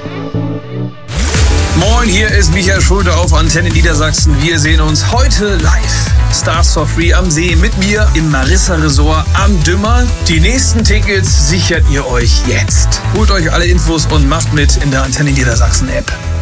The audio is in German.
Moin, hier ist Michael Schulte auf Antenne Niedersachsen. Wir sehen uns heute live. Stars for Free am See mit mir im Marissa Resort am Dümmer. Die nächsten Tickets sichert ihr euch jetzt. Holt euch alle Infos und macht mit in der Antenne Niedersachsen App.